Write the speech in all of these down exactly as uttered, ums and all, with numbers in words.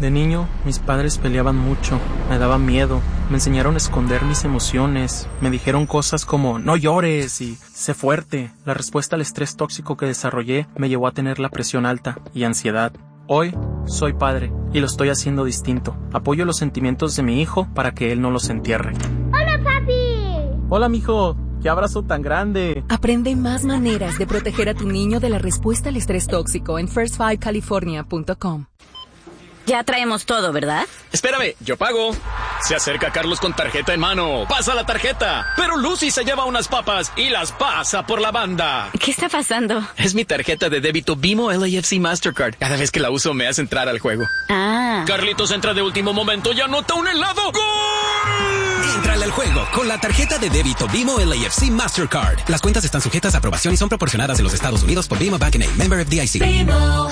De niño, mis padres peleaban mucho, me daban miedo, me enseñaron a esconder mis emociones, me dijeron cosas como no llores y sé fuerte. La respuesta al estrés tóxico que desarrollé me llevó a tener la presión alta y ansiedad. Hoy soy padre y lo estoy haciendo distinto. Apoyo los sentimientos de mi hijo para que él no los entierre. ¡Hola, papi! Hola, mijo. ¡Qué abrazo tan grande! Aprende más maneras de proteger a tu niño de la respuesta al estrés tóxico en first five california punto com. Ya traemos todo, ¿verdad? Espérame, yo pago. Se acerca Carlos con tarjeta en mano. Pasa la tarjeta. Pero Lucy se lleva unas papas y las pasa por la banda. ¿Qué está pasando? Es mi tarjeta de débito Bimo L A F C Mastercard. Cada vez que la uso me hace entrar al juego. Ah. Carlitos entra de último momento y anota un helado. ¡Gol! Entrale al juego con la tarjeta de débito Bimo L A F C Mastercard. Las cuentas están sujetas a aprobación y son proporcionadas en los Estados Unidos por Bimo Bank N A, member F D I C. Bimo.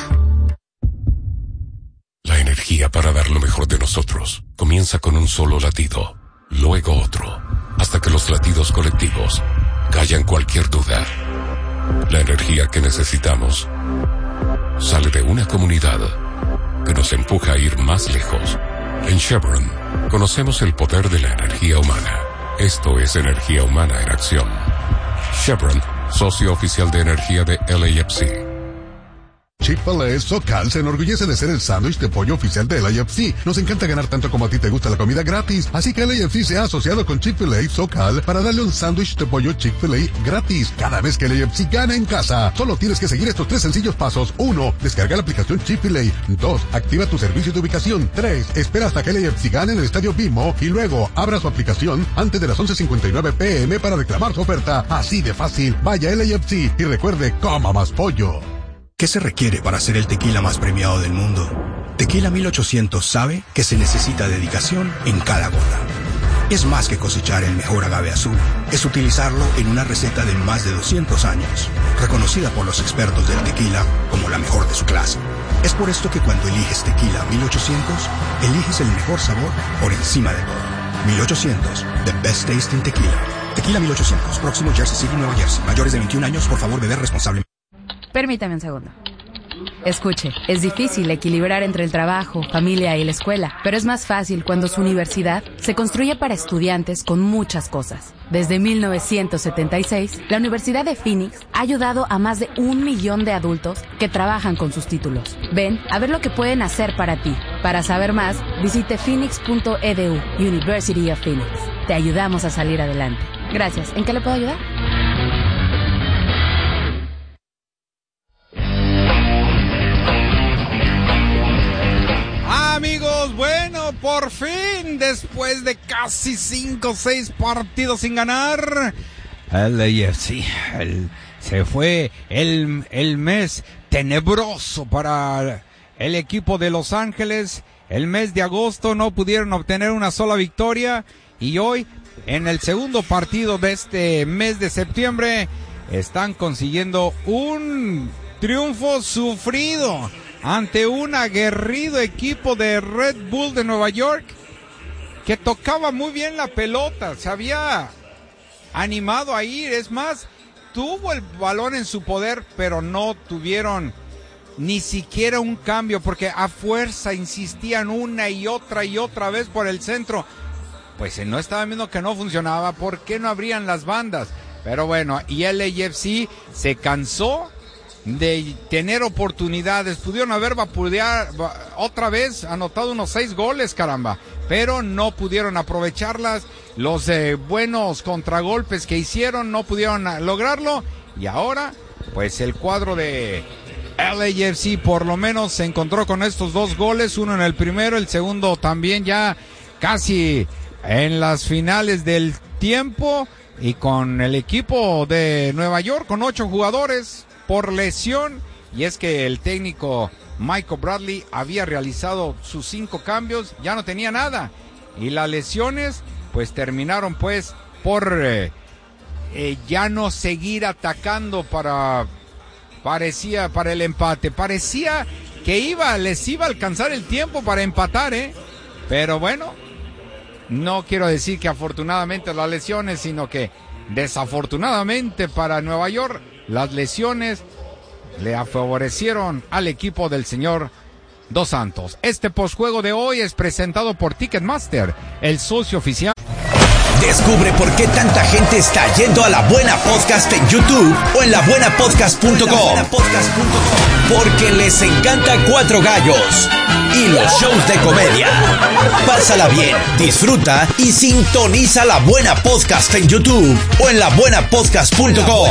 La energía para dar lo mejor de nosotros comienza con un solo latido, luego otro, hasta que los latidos colectivos callan cualquier duda. La energía que necesitamos sale de una comunidad que nos empuja a ir más lejos. En Chevron conocemos el poder de la energía humana. Esto es energía humana en acción. Chevron, socio oficial de energía de L A F C. Chick-fil-A SoCal se enorgullece de ser el sándwich de pollo oficial de L A F C. Nos encanta ganar tanto como a ti te gusta la comida gratis, así que L A F C se ha asociado con Chick-fil-A SoCal para darle un sándwich de pollo Chick-fil-A gratis cada vez que L A F C gana en casa. Solo tienes que seguir estos tres sencillos pasos. uno. Descarga la aplicación Chick-fil-A. dos. Activa tu servicio de ubicación. tres. Espera hasta que L A F C gane en el estadio Bimo y luego abra su aplicación antes de las once cincuenta y nueve pe eme para reclamar su oferta. Así de fácil. Vaya a L A F C y recuerde, coma más pollo. ¿Qué se requiere para ser el tequila más premiado del mundo? Tequila mil ochocientos sabe que se necesita dedicación en cada gota. Es más que cosechar el mejor agave azul. Es utilizarlo en una receta de más de doscientos años, reconocida por los expertos del tequila como la mejor de su clase. Es por esto que cuando eliges Tequila mil ochocientos, eliges el mejor sabor por encima de todo. mil ochocientos, the best taste in tequila. Tequila mil ochocientos, próximo Jersey City, Nueva Jersey. Mayores de veintiún años, por favor, beber responsablemente. Permítame un segundo. Escuche, es difícil equilibrar entre el trabajo, familia y la escuela, pero es más fácil cuando su universidad se construye para estudiantes con muchas cosas. Desde mil novecientos setenta y seis, la Universidad de Phoenix ha ayudado a más de un millón de adultos que trabajan con sus títulos. Ven a ver lo que pueden hacer para ti. Para saber más, visite phoenix punto e d u, University of Phoenix. Te ayudamos a salir adelante. Gracias. ¿En qué le puedo ayudar? Amigos, bueno, por fin, después de casi cinco o seis partidos sin ganar, el A F C, el, se fue el, el mes tenebroso para el equipo de Los Ángeles. El mes de agosto no pudieron obtener una sola victoria y hoy, en el segundo partido de este mes de septiembre, están consiguiendo un triunfo sufrido ante un aguerrido equipo de Red Bull de Nueva York que tocaba muy bien la pelota, se había animado a ir, es más, tuvo el balón en su poder, pero no tuvieron ni siquiera un cambio, porque a fuerza insistían una y otra y otra vez por el centro. Pues no estaban viendo que no funcionaba, ¿por qué no abrían las bandas? Pero bueno, y el L A F C se cansó de tener oportunidades, pudieron haber vapulear otra vez, anotado unos seis goles, caramba, pero no pudieron aprovecharlas, los eh, buenos contragolpes que hicieron no pudieron lograrlo, y ahora, pues el cuadro de L A F C por lo menos se encontró con estos dos goles, uno en el primero, el segundo también ya casi en las finales del tiempo, y con el equipo de Nueva York con ocho jugadores por lesión, y es que el técnico Michael Bradley había realizado sus cinco cambios, ya no tenía nada, y las lesiones pues terminaron pues por eh, eh, ya no seguir atacando para parecía para el empate, parecía que iba les iba a alcanzar el tiempo para empatar, eh, pero bueno, no quiero decir que afortunadamente las lesiones, sino que desafortunadamente para Nueva York las lesiones le favorecieron al equipo del señor dos Santos. Este postjuego de hoy es presentado por Ticketmaster, el socio oficial. Descubre por qué tanta gente está yendo a La Buena Podcast en YouTube o en la buena podcast punto com. Porque les encanta Cuatro Gallos y los shows de comedia. Pásala bien, disfruta y sintoniza La Buena Podcast en YouTube o en la buena podcast punto com.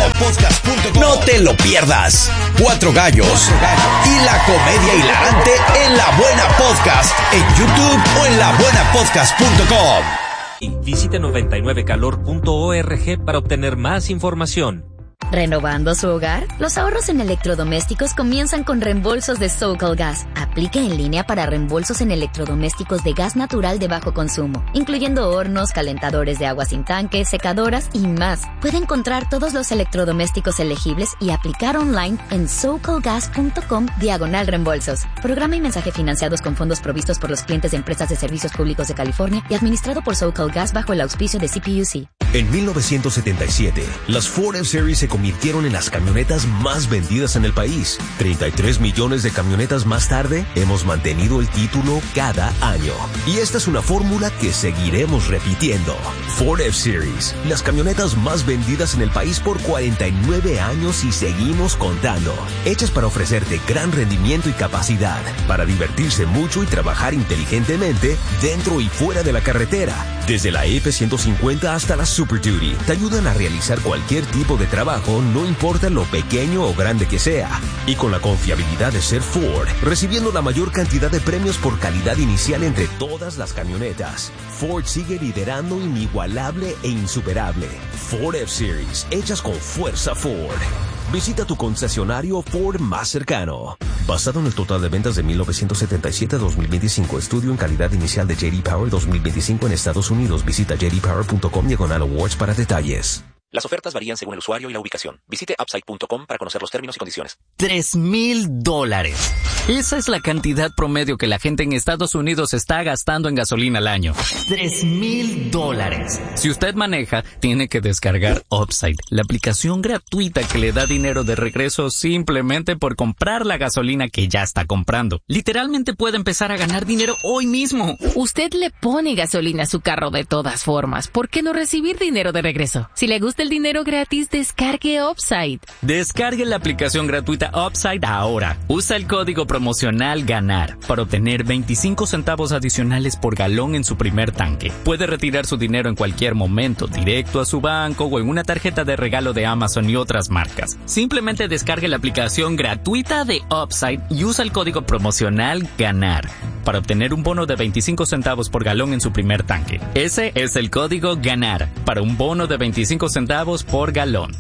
No te lo pierdas. Cuatro Gallos y la comedia hilarante en La Buena Podcast en YouTube o en la buena podcast punto com. Visite noventa y nueve calor punto org para obtener más información. ¿Renovando su hogar? Los ahorros en electrodomésticos comienzan con reembolsos de SoCal Gas. Aplique en línea para reembolsos en electrodomésticos de gas natural de bajo consumo, incluyendo hornos, calentadores de agua sin tanque, secadoras y más. Puede encontrar todos los electrodomésticos elegibles y aplicar online en socalgas punto com diagonal reembolsos. Programa y mensaje financiados con fondos provistos por los clientes de empresas de servicios públicos de California y administrado por SoCal Gas bajo el auspicio de C P U C. En mil novecientos setenta y siete, las Ford F-Series se convirtieron en las camionetas más vendidas en el país. treinta y tres millones de camionetas más tarde, hemos mantenido el título cada año. Y esta es una fórmula que seguiremos repitiendo. Ford F-Series, las camionetas más vendidas en el país por cuarenta y nueve años y seguimos contando. Hechas para ofrecerte gran rendimiento y capacidad, para divertirse mucho y trabajar inteligentemente dentro y fuera de la carretera. Desde la F ciento cincuenta hasta la Super Duty, te ayudan a realizar cualquier tipo de trabajo, no importa lo pequeño o grande que sea. Y con la confiabilidad de ser Ford, recibiendo la mayor cantidad de premios por calidad inicial entre todas las camionetas. Ford sigue liderando inigualable e insuperable. Ford F-Series, hechas con fuerza Ford. Visita tu concesionario Ford más cercano. Basado en el total de ventas de mil novecientos setenta y siete a dos mil veinticinco, estudio en calidad inicial de J D Power dos mil veinticinco en Estados Unidos. Visita j d power punto com diagonal awards para detalles. Las ofertas varían según el usuario y la ubicación. Visite upside punto com para conocer los términos y condiciones. Tres mil dólares. Esa es la cantidad promedio que la gente en Estados Unidos está gastando en gasolina al año. Tres mil dólares. Si usted maneja, tiene que descargar Upside, la aplicación gratuita que le da dinero de regreso simplemente por comprar la gasolina que ya está comprando. Literalmente puede empezar a ganar dinero hoy mismo. Usted le pone gasolina a su carro de todas formas. ¿Por qué no recibir dinero de regreso? Si le gusta el dinero gratis, descargue Upside. Descargue la aplicación gratuita Upside ahora. Usa el código promocional GANAR para obtener veinticinco centavos adicionales por galón en su primer tanque. Puede retirar su dinero en cualquier momento, directo a su banco o en una tarjeta de regalo de Amazon y otras marcas. Simplemente descargue la aplicación gratuita de Upside y usa el código promocional GANAR para obtener un bono de veinticinco centavos por galón en su primer tanque. Ese es el código GANAR para un bono de veinticinco centavos por galón.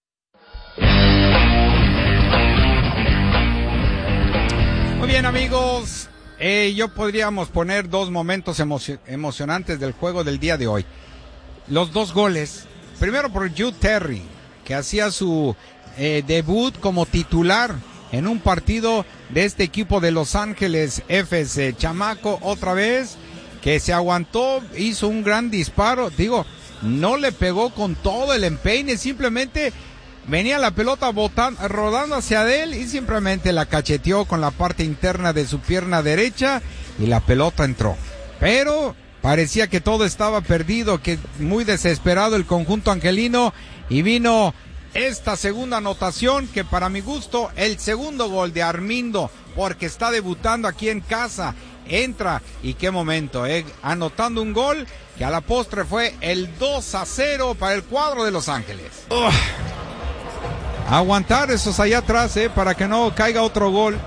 Muy bien, amigos, eh, yo podríamos poner dos momentos emocio- emocionantes del juego del día de hoy. Los dos goles, primero por Jude Terry, que hacía su eh, debut como titular en un partido de este equipo de Los Ángeles F C. Chamaco otra vez, que se aguantó, hizo un gran disparo, digo, no le pegó con todo el empeine, simplemente venía la pelota botando, rodando hacia él y simplemente la cacheteó con la parte interna de su pierna derecha y la pelota entró. Pero parecía que todo estaba perdido, que muy desesperado el conjunto angelino, y vino esta segunda anotación, que para mi gusto el segundo gol de Armindo, porque está debutando aquí en casa, entra y qué momento, eh, anotando un gol que a la postre fue el dos a cero para el cuadro de Los Ángeles. Uh, aguantar esos allá atrás, eh, para que no caiga otro gol.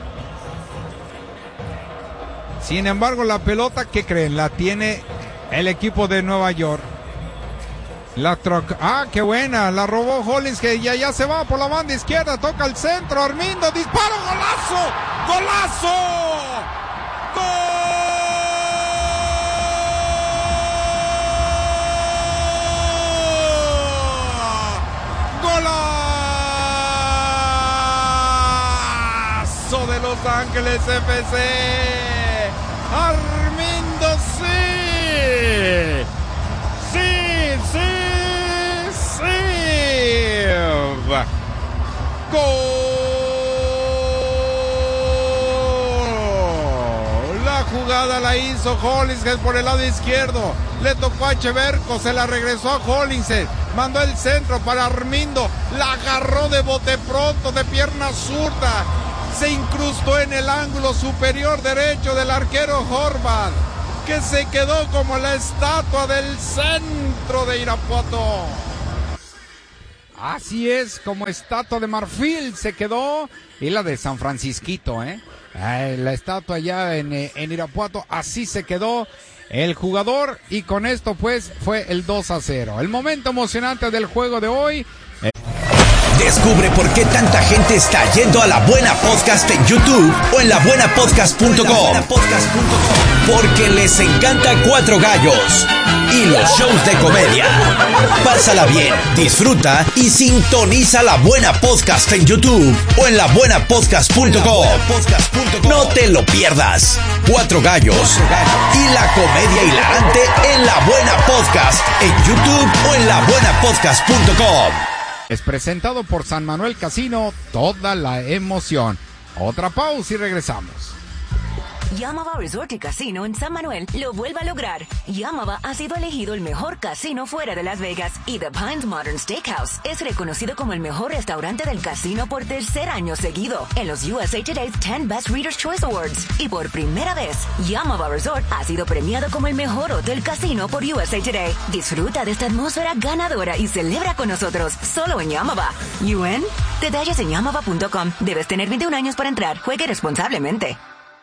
Sin embargo, la pelota, ¿qué creen? La tiene el equipo de Nueva York. La troca, ah, qué buena, la robó Hollins, que ya, ya se va por la banda izquierda, toca el centro, Armindo, disparo, golazo, golazo, gol. De Los Ángeles F C, Armindo, sí, sí, sí, sí, gol jugada la hizo Hollingshead por el lado izquierdo. Le tocó a Echeverco, se la regresó a Hollingshead. Mandó el centro para Armindo. La agarró de bote pronto, de pierna zurda. Se incrustó en el ángulo superior derecho del arquero Horvath, que se quedó como la estatua del centro de Irapuato. Así es, como estatua de marfil se quedó. Y la de San Francisquito, ¿eh? Ay, la estatua allá en, en Irapuato, así se quedó el jugador. Y con esto pues fue el dos a cero. El momento emocionante del juego de hoy. Descubre por qué tanta gente está yendo a La Buena Podcast en YouTube o en la buena podcast punto com. Porque les encanta Cuatro Gallos y los shows de comedia. Pásala bien, disfruta y sintoniza La Buena Podcast en YouTube o en la buena podcast punto com. No te lo pierdas. Cuatro Gallos y la comedia hilarante en La Buena Podcast en YouTube o en la buena podcast punto com. Es presentado por San Manuel Casino, toda la emoción. Otra pausa y regresamos. Yamava Resort y Casino en San Manuel lo vuelve a lograr. Yamava ha sido elegido el mejor casino fuera de Las Vegas y The Pines Modern Steakhouse es reconocido como el mejor restaurante del casino por tercer año seguido en los U S A Today's ten Best Reader's Choice Awards. Y por primera vez, Yamava Resort ha sido premiado como el mejor hotel casino por U S A Today. Disfruta de esta atmósfera ganadora y celebra con nosotros solo en Yamava. ¿U N? Detalles en yamava punto com. Debes tener veintiún años para entrar. Juegue responsablemente.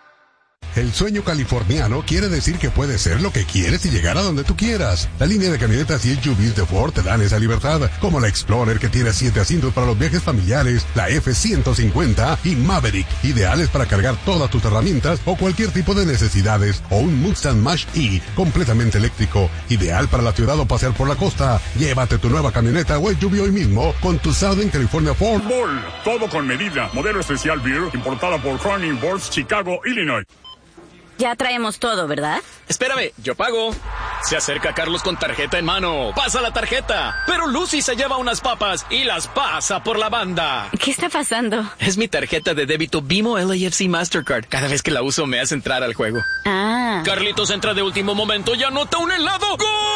El sueño californiano quiere decir que puedes ser lo que quieres y llegar a donde tú quieras. La línea de camionetas y S U Vs de Ford te dan esa libertad, como la Explorer que tiene siete asientos para los viajes familiares, la F ciento cincuenta y Maverick, ideales para cargar todas tus herramientas o cualquier tipo de necesidades, o un Mustang Mach-E completamente eléctrico, ideal para la ciudad o pasear por la costa. Llévate tu nueva camioneta o S U V hoy mismo con tu Southern California Ford. Ball, todo con medida, modelo especial Beer, importada por Cronin Boards, Chicago, Illinois. Ya traemos todo, ¿verdad? Espérame, yo pago. Se acerca Carlos con tarjeta en mano. Pasa la tarjeta. Pero Lucy se lleva unas papas y las pasa por la banda. ¿Qué está pasando? Es mi tarjeta de débito Bimo L A F C Mastercard. Cada vez que la uso me hace entrar al juego. Ah. Carlitos entra de último momento y anota un helado.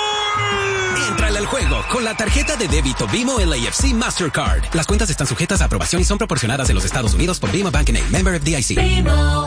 ¡Gol! Entrale al juego con la tarjeta de débito Bimo L A F C Mastercard. Las cuentas están sujetas a aprobación y son proporcionadas en los Estados Unidos por Bimo Bank and A, member F D I C. La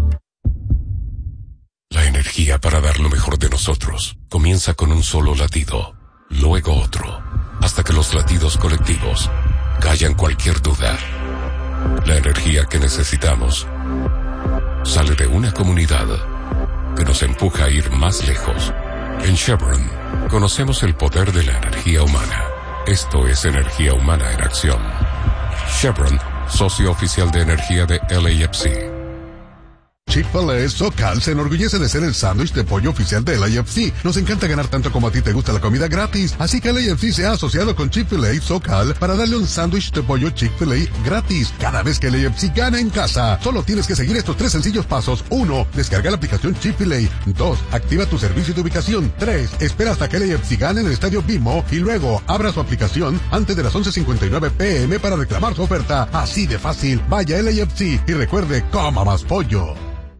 energía para dar lo mejor de nosotros comienza con un solo latido, luego otro, hasta que los latidos colectivos callan cualquier duda. La energía que necesitamos sale de una comunidad que nos empuja a ir más lejos. En Chevron conocemos el poder de la energía humana. Esto es energía humana en acción. Chevron, socio oficial de energía de L A F C. Chick-fil-A SoCal se enorgullece de ser el sándwich de pollo oficial de L A F C. Nos encanta ganar tanto como a ti te gusta la comida gratis, así que L A F C se ha asociado con Chick-fil-A SoCal para darle un sándwich de pollo Chick-fil-A gratis cada vez que L A F C gana en casa. Solo tienes que seguir estos tres sencillos pasos. uno. Descarga la aplicación Chick-fil-A. dos. Activa tu servicio de ubicación. tres. Espera hasta que L A F C gane en el estadio Bimo y luego abra su aplicación antes de las once cincuenta y nueve pe eme para reclamar su oferta. Así de fácil. Vaya a L A F C y recuerde, coma más pollo.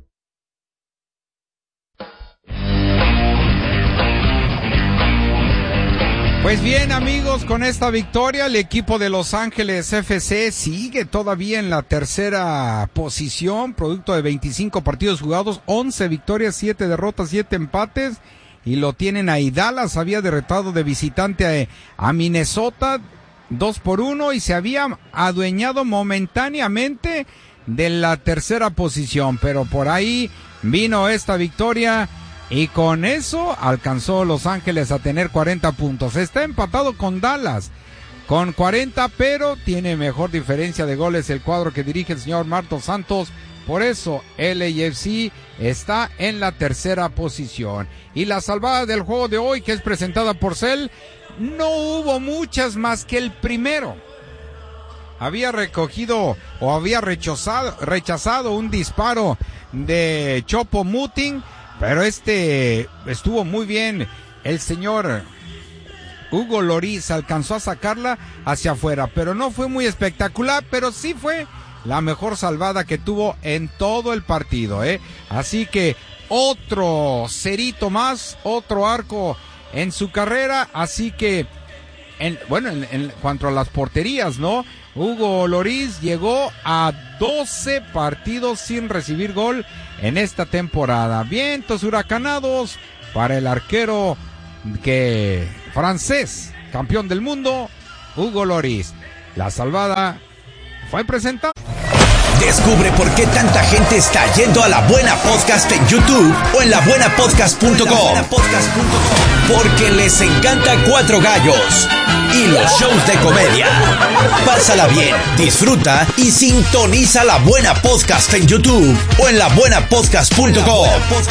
Pues bien, amigos, con esta victoria el equipo de Los Ángeles F C sigue todavía en la tercera posición, producto de veinticinco partidos jugados, once victorias, siete derrotas, siete empates, y lo tienen ahí. Dallas había derrotado de visitante a, a Minnesota dos por uno y se había adueñado momentáneamente de la tercera posición, pero por ahí vino esta victoria. Y con eso alcanzó Los Ángeles a tener cuarenta puntos. Está empatado con Dallas con cuarenta, pero tiene mejor diferencia de goles el cuadro que dirige el señor Marto Santos. Por eso L A F C está en la tercera posición. Y la salvada del juego de hoy, que es presentada por Cell, no hubo muchas más que el primero. Había recogido o había rechazado, rechazado un disparo de Chopo Mutin, pero este estuvo muy bien. El señor Hugo Lloris alcanzó a sacarla hacia afuera, pero no fue muy espectacular, pero sí fue la mejor salvada que tuvo en todo el partido, ¿eh? Así que otro cerito más, otro arco en su carrera, así que, en, bueno, en, en cuanto a las porterías, ¿no? Hugo Lloris llegó a doce partidos sin recibir gol en esta temporada. Vientos huracanados para el arquero que francés, campeón del mundo, Hugo Lloris. La salvada fue presentada. Descubre por qué tanta gente está yendo a La Buena Podcast en YouTube o en la buena podcast punto com. Porque les encanta Cuatro Gallos y los shows de comedia. Pásala bien, disfruta y sintoniza La Buena Podcast en YouTube o en la buena podcast punto com.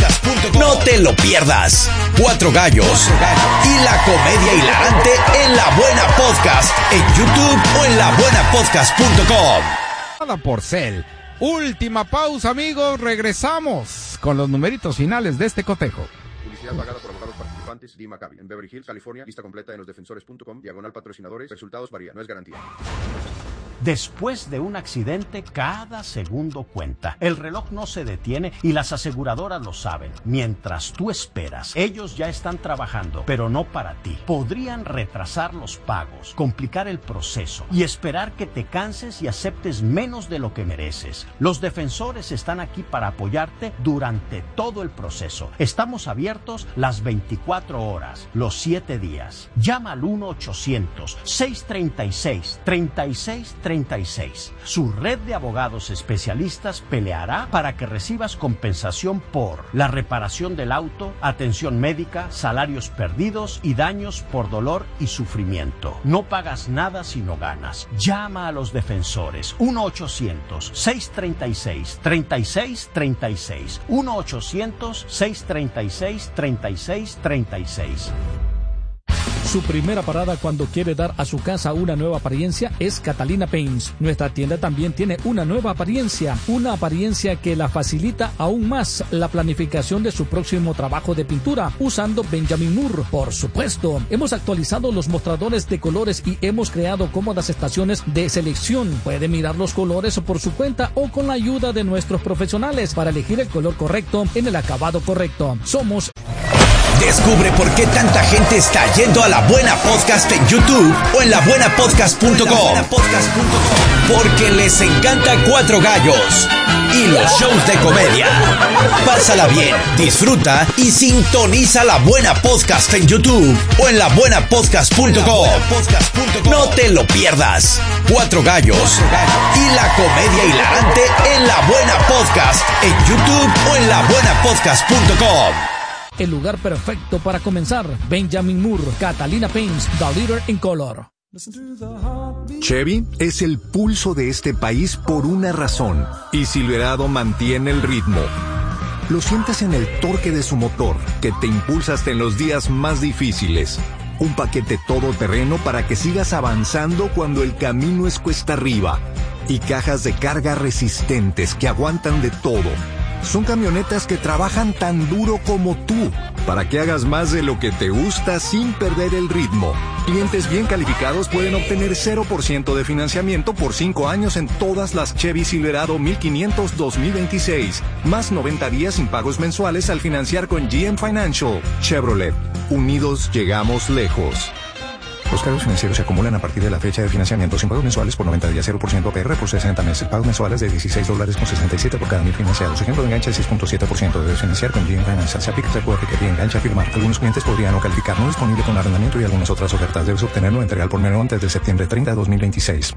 No te lo pierdas. Cuatro Gallos y la comedia hilarante en La Buena Podcast en YouTube o en la buena podcast punto com. Por Cel. Última pausa, amigos. Regresamos con los numeritos finales de este cotejo. Publicidad pagada por abogados participantes. D. Maccabi. En Beverly Hills, California. Lista completa en los defensores punto com. Diagonal patrocinadores. Resultados varían. No es garantía. Después de un accidente, cada segundo cuenta. El reloj no se detiene y las aseguradoras lo saben. Mientras tú esperas, ellos ya están trabajando, pero no para ti. Podrían retrasar los pagos, complicar el proceso y esperar que te canses y aceptes menos de lo que mereces. Los defensores están aquí para apoyarte durante todo el proceso. Estamos abiertos las veinticuatro horas, los siete días. Llama al uno ochocientos, seiscientos treinta y seis, treinta y seis treinta y seis. Su red de abogados especialistas peleará para que recibas compensación por la reparación del auto, atención médica, salarios perdidos y daños por dolor y sufrimiento. No pagas nada si no ganas. Llama a los defensores. uno ochocientos, seiscientos treinta y seis, treinta y seis treinta y seis. uno ochocientos, seiscientos treinta y seis, treinta y seis treinta y seis. Su primera parada cuando quiere dar a su casa una nueva apariencia es Catalina Paints. Nuestra tienda también tiene una nueva apariencia, una apariencia que la facilita aún más la planificación de su próximo trabajo de pintura usando Benjamin Moore. Por supuesto, hemos actualizado los mostradores de colores y hemos creado cómodas estaciones de selección. Puede mirar los colores por su cuenta o con la ayuda de nuestros profesionales para elegir el color correcto en el acabado correcto. Somos... Descubre por qué tanta gente está yendo a La Buena Podcast en YouTube o en la buena podcast punto com. Porque les encanta Cuatro Gallos y los shows de comedia. Pásala bien, disfruta y sintoniza La Buena Podcast en YouTube o en la buena podcast punto com. No te lo pierdas. Cuatro Gallos y la comedia hilarante en La Buena Podcast en YouTube o en la buena podcast punto com. El lugar perfecto para comenzar. Benjamin Moore, Catalina Paints, The Leader in Color. Chevy es el pulso de este país por una razón, y Silverado mantiene el ritmo. Lo sientes en el torque de su motor, que te impulsa hasta en los días más difíciles. Un paquete todoterreno para que sigas avanzando cuando el camino es cuesta arriba. Y cajas de carga resistentes que aguantan de todo. Son camionetas que trabajan tan duro como tú, para que hagas más de lo que te gusta sin perder el ritmo. Clientes bien calificados pueden obtener cero por ciento de financiamiento por cinco años en todas las Chevy Silverado mil quinientos dos mil veintiséis, más noventa días sin pagos mensuales al financiar con G M Financial. Chevrolet, unidos llegamos lejos. Los cargos financieros se acumulan a partir de la fecha de financiamiento sin pagos mensuales por noventa días, cero por ciento A P R por sesenta meses. Pagos mensuales de dieciséis dólares con sesenta y siete por cada mil financiados. Ejemplo de enganche de seis punto siete por ciento. Debes financiar con G M Financial. Se aplica el recuerdo que tiene enganche a firmar. Algunos clientes podrían no calificar. No disponible con arrendamiento y algunas otras ofertas. Debes obtenerlo integral por menor antes de septiembre treinta de dos mil veintiséis.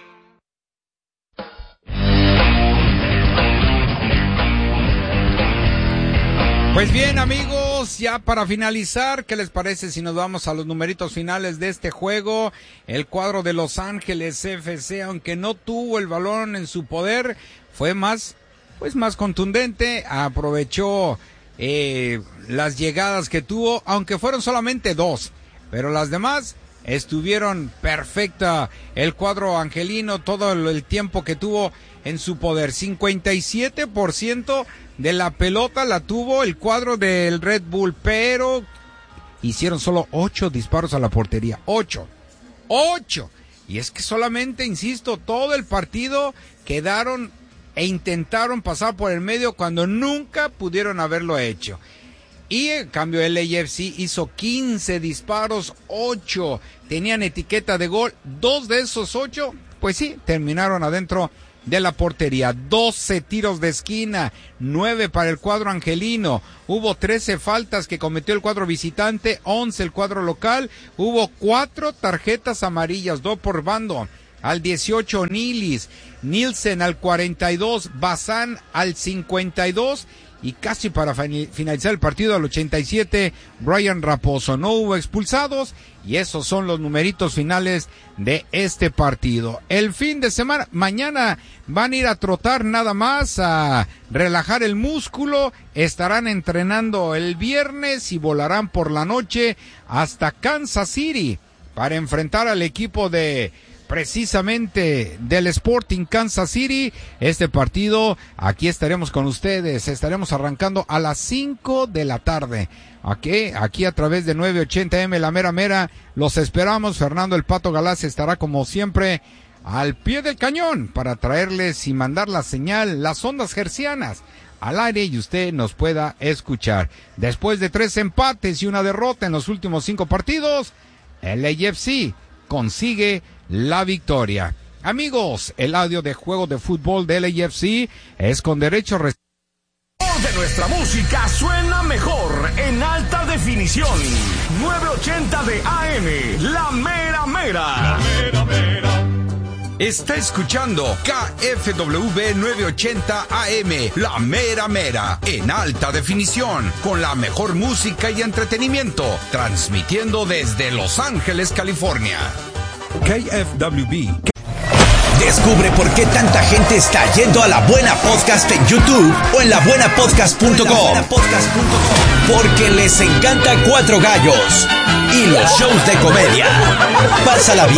Pues bien, amigos, ya para finalizar, ¿qué les parece si nos vamos a los numeritos finales de este juego? El cuadro de Los Ángeles F C, aunque no tuvo el balón en su poder, fue más, pues más contundente, aprovechó eh, las llegadas que tuvo, aunque fueron solamente dos, pero las demás estuvieron perfecta. El cuadro angelino, todo el tiempo que tuvo en su poder, cincuenta y siete por ciento de la pelota la tuvo el cuadro del Red Bull, pero hicieron solo ocho disparos a la portería, ocho, ocho, y es que solamente, insisto, todo el partido quedaron e intentaron pasar por el medio cuando nunca pudieron haberlo hecho. Y en cambio el L A F C hizo quince disparos, ocho tenían etiqueta de gol, dos de esos ocho, pues sí, terminaron adentro de la portería. doce tiros de esquina, nueve para el cuadro angelino, hubo trece faltas que cometió el cuadro visitante, once el cuadro local, hubo cuatro tarjetas amarillas, dos por bando. Al dieciocho Nilis, Nielsen al cuarenta y dos, Bazán al cincuenta y dos y casi para finalizar el partido al ochenta y siete, Brian Raposo. No hubo expulsados y esos son los numeritos finales de este partido. El fin de semana, mañana van a ir a trotar nada más, a relajar el músculo, estarán entrenando el viernes y volarán por la noche hasta Kansas City para enfrentar al equipo de precisamente del Sporting Kansas City. Este partido, aquí estaremos con ustedes, estaremos arrancando a las cinco de la tarde. Aquí, aquí a través de nueve ochenta eme, la mera mera, los esperamos. Fernando el Pato Galás estará como siempre al pie del cañón para traerles y mandar la señal, las ondas hercianas al aire y usted nos pueda escuchar. Después de tres empates y una derrota en los últimos cinco partidos, el L A F C consigue la victoria. Amigos, el audio de juego de fútbol de L A F C es con derecho rest- de nuestra música suena mejor en alta definición. nueve ochenta de A M, la mera mera. La mera mera. Está escuchando K F W nueve ochenta A M, la mera mera, en alta definición, con la mejor música y entretenimiento, transmitiendo desde Los Ángeles, California. K F W B. Descubre por qué tanta gente está yendo a La Buena Podcast en YouTube o en la buena podcast punto com. Porque les encanta Cuatro Gallos y los shows de comedia. Pásala bien.